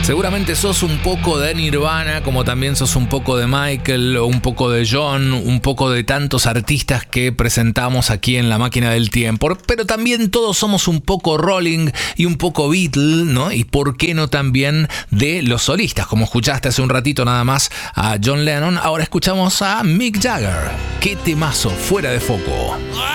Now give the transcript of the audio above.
Seguramente sos un poco de Nirvana, como también sos un poco de Michael, un poco de John, un poco de tantos artistas que presentamos aquí en La Máquina del Tiempo. Pero también todos somos un poco Rolling y un poco Beatle, ¿no? Y por qué no también de los solistas, como escuchaste hace un ratito nada más a John Lennon. Ahora escuchamos a Mick Jagger. Qué temazo, Fuera de Foco.